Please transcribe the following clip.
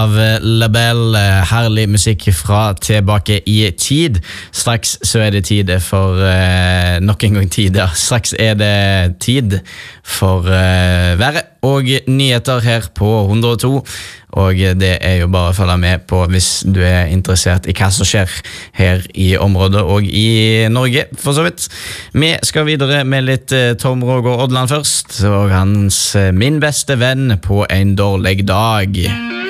Av Label, herlig musikk fra Tilbake i tid. Straks så det tid for nok en gang tid, ja. Straks det tid for været og nyheter her på 102. Og det jo bare å følge med på hvis du interessert i hva som skjer her i området og i Norge, for så vidt. Vi skal videre med litt Tom Roger Odland først, og hans Min beste venn på en dårlig dag.